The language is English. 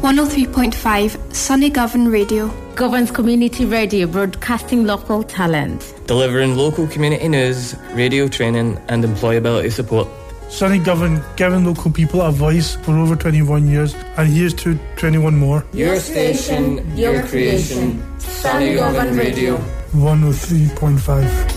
103.5 Sunny Govan Radio. Govan's community radio, broadcasting local talent. Delivering local community news, radio training and employability support. Sunny Govan, giving local people a voice for over 21 years, and here's to 21 more. Your station, your creation, Sunny Govan Radio. 103.5.